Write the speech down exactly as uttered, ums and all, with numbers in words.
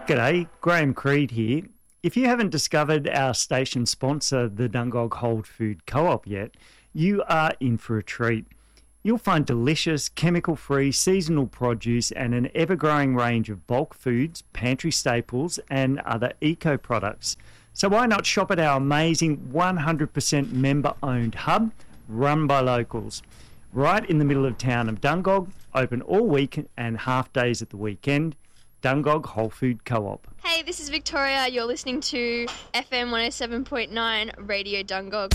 G'day, Graham Creed here. If you haven't discovered our station sponsor, the Dungog Whole Food Co-op yet, you are in for a treat. You'll find delicious, chemical-free, seasonal produce and an ever-growing range of bulk foods, pantry staples and other eco-products. So why not shop at our amazing one hundred percent member-owned hub, run by locals, right in the middle of town of Dungog, open all week and half days at the weekend. Dungog Whole Food Co-op. Hey, this is Victoria. You're listening to F M one oh seven point nine Radio Dungog.